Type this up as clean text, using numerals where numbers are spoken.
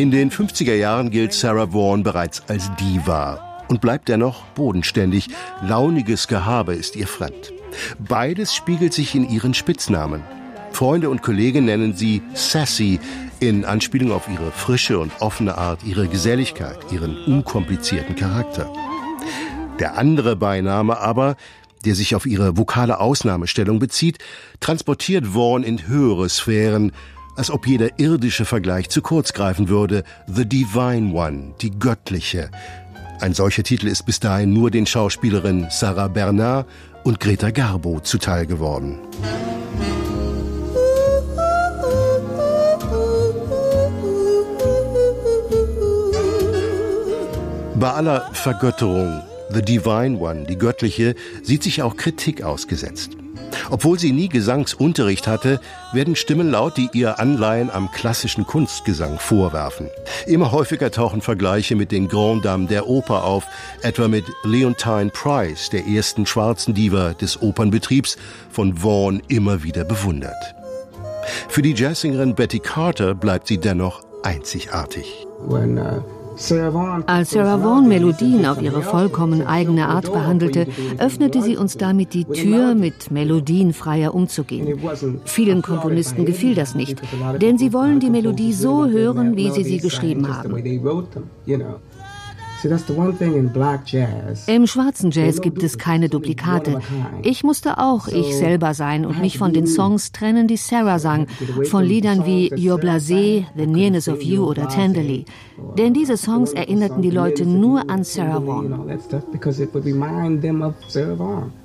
In den 50er Jahren gilt Sarah Vaughan bereits als Diva und bleibt dennoch bodenständig. Launiges Gehabe ist ihr fremd. Beides spiegelt sich in ihren Spitznamen. Freunde und Kollegen nennen sie Sassy, in Anspielung auf ihre frische und offene Art, ihre Geselligkeit, ihren unkomplizierten Charakter. Der andere Beiname aber, der sich auf ihre vokale Ausnahmestellung bezieht, transportiert Vaughan in höhere Sphären, als ob jeder irdische Vergleich zu kurz greifen würde. The Divine One, die Göttliche. Ein solcher Titel ist bis dahin nur den Schauspielerinnen Sarah Bernard und Greta Garbo zuteil geworden. Bei aller Vergötterung, The Divine One, die Göttliche, sieht sich auch Kritik ausgesetzt. Obwohl sie nie Gesangsunterricht hatte, werden Stimmen laut, die ihr Anleihen am klassischen Kunstgesang vorwerfen. Immer häufiger tauchen Vergleiche mit den Grand Dames der Oper auf, etwa mit Leontine Price, der ersten schwarzen Diva des Opernbetriebs, von Vaughan immer wieder bewundert. Für die Jazzsängerin Betty Carter bleibt sie dennoch einzigartig. Als Sarah Vaughan Melodien auf ihre vollkommen eigene Art behandelte, öffnete sie uns damit die Tür, mit Melodien freier umzugehen. Vielen Komponisten gefiel das nicht, denn sie wollen die Melodie so hören, wie sie geschrieben haben. Im schwarzen Jazz gibt es keine Duplikate. Ich musste auch ich selber sein und mich von den Songs trennen, die Sarah sang, von Liedern wie You're Blasé, The Nearness of You oder Tenderly. Denn diese Songs erinnerten die Leute nur an Sarah Vaughan.